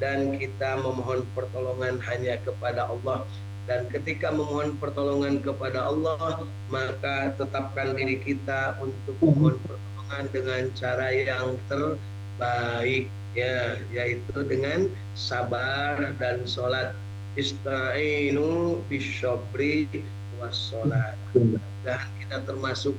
dan kita memohon pertolongan hanya kepada Allah. Dan ketika memohon pertolongan kepada Allah, maka tetapkan diri kita untuk memohon pertolongan dengan cara yang terbaik, ya, yaitu dengan sabar dan sholat. Ista'inu bisyabri wassalat. Dan kita termasuk